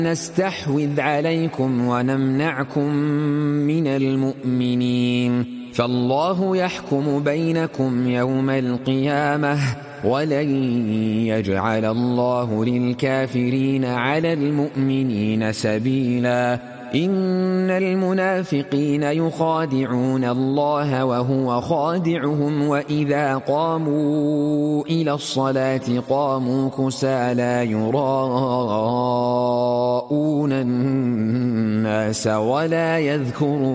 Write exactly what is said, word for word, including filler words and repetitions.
نستحوذ عليكم ونمنعكم من المؤمنين فالله يحكم بينكم يوم القيامة ولن يجعل الله للكافرين على المؤمنين سبيلا إن المنافقين يخادعون الله وهو خادعهم وإذا قاموا إلى الصلاة قاموا كسالى يراءون الناس ولا يذكرون